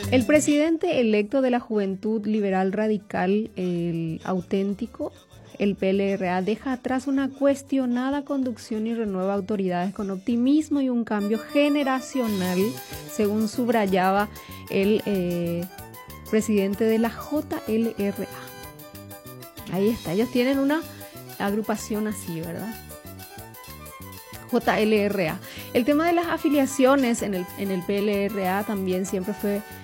El presidente electo de la Juventud Liberal Radical, el auténtico, el PLRA, deja atrás una cuestionada conducción y renueva autoridades con optimismo y un cambio generacional, según subrayaba el presidente de la JLRA. Ahí está, ellos tienen una agrupación así, ¿verdad? JLRA. El tema de las afiliaciones en el PLRA también siempre fue